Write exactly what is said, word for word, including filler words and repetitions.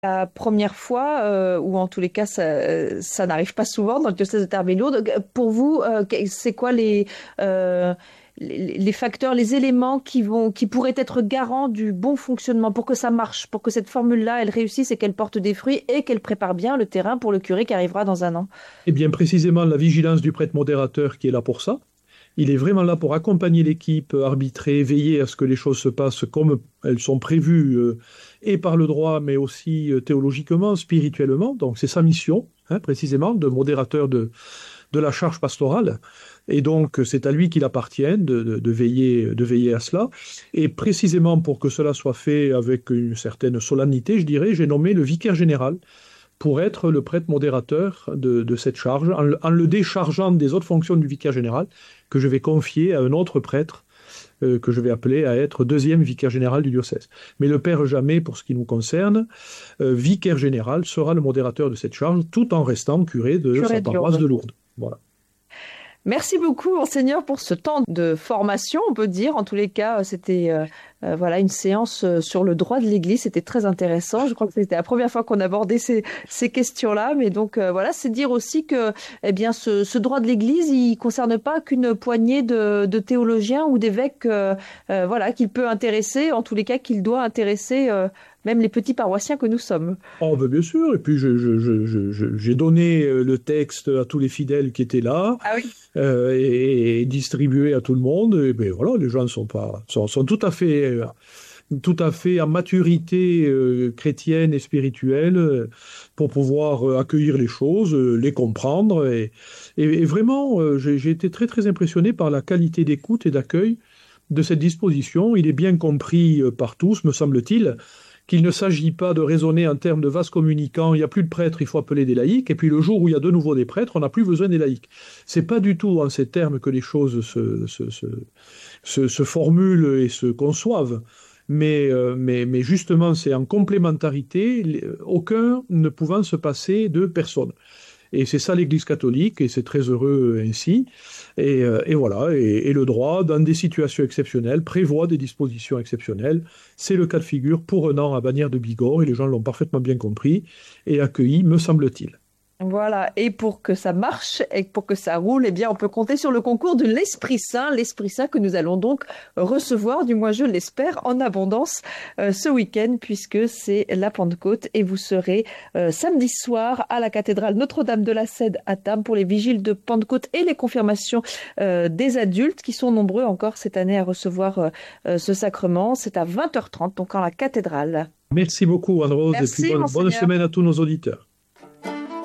La première fois, euh, ou en tous les cas, ça, ça n'arrive pas souvent dans le diocèse de Tarbes-Lourdes. Pour vous, euh, c'est quoi les, euh, les, les facteurs, les éléments qui vont, qui pourraient être garants du bon fonctionnement pour que ça marche, pour que cette formule-là, elle réussisse et qu'elle porte des fruits et qu'elle prépare bien le terrain pour le curé qui arrivera dans un an? Eh bien, précisément, la vigilance du prêtre modérateur qui est là pour ça. Il est vraiment là pour accompagner l'équipe, arbitrer, veiller à ce que les choses se passent comme elles sont prévues, euh, et par le droit, mais aussi euh, théologiquement, spirituellement. Donc, c'est sa mission, hein, précisément, de modérateur de, de la charge pastorale. Et donc, c'est à lui qu'il appartient de, de, de veiller, de veiller à cela. Et précisément pour que cela soit fait avec une certaine solennité, je dirais, j'ai nommé le vicaire général pour être le prêtre modérateur de, de cette charge, en, en le déchargeant des autres fonctions du vicaire général, que je vais confier à un autre prêtre, euh, que je vais appeler à être deuxième vicaire général du diocèse. Mais le père Jamet, pour ce qui nous concerne, euh, vicaire général, sera le modérateur de cette charge, tout en restant curé de Curé sa de paroisse Lourdes. de Lourdes. Voilà. Merci beaucoup, Monseigneur, pour ce temps de formation, on peut dire. En tous les cas, c'était euh, euh, voilà une séance euh, sur le droit de l'Église. C'était très intéressant. Je crois que c'était la première fois qu'on abordait ces, ces questions-là. Mais donc euh, voilà, c'est dire aussi que eh bien ce, ce droit de l'Église, il concerne pas qu'une poignée de, de théologiens ou d'évêques. Euh, euh, voilà, qu'il peut intéresser. En tous les cas, qu'il doit intéresser euh, même les petits paroissiens que nous sommes. Oh, ben bien sûr, et puis je, je, je, je, je- j'ai donné euh, le texte à tous les fidèles qui étaient là, Ah oui. euh, et, et distribué à tout le monde, et ben voilà, les gens sont pas, sont, sont tout à fait, euh, tout à fait en maturité euh, chrétienne et spirituelle, euh, pour pouvoir euh, accueillir les choses, euh, les comprendre, et, et, et vraiment, euh, j'ai, j'ai été très très impressionné par la qualité d'écoute et d'accueil de cette disposition. Il est bien compris euh, par tous, me semble-t-il, qu'il ne s'agit pas de raisonner en termes de vases communicants. Il n'y a plus de prêtres, il faut appeler des laïcs. Et puis le jour où il y a de nouveau des prêtres, on n'a plus besoin des laïcs. C'est pas du tout en ces termes que les choses se, se, se, se, se formulent et se conçoivent. Mais, euh, mais, mais justement, c'est en complémentarité, les- aucun ne pouvant se passer de personne. Et c'est ça l'Église catholique, et c'est très heureux ainsi. Et, euh, et voilà, et, et le droit, dans des situations exceptionnelles, prévoit des dispositions exceptionnelles. C'est le cas de figure pour un an à Bagnères de Bigorre, et les gens l'ont parfaitement bien compris et accueilli, me semble-t-il. Voilà, et pour que ça marche et pour que ça roule, eh bien, on peut compter sur le concours de l'Esprit Saint, l'Esprit Saint que nous allons donc recevoir, du moins je l'espère, en abondance euh, ce week-end, puisque c'est la Pentecôte et vous serez euh, samedi soir à la cathédrale Notre-Dame de la Cède à Tarbes pour les vigiles de Pentecôte et les confirmations euh, des adultes qui sont nombreux encore cette année à recevoir euh, euh, ce sacrement. C'est à vingt heures trente, donc en la cathédrale. Merci beaucoup, Anne-Rose, et puis Merci, bonne, bonne Monseigneur. semaine à tous nos auditeurs.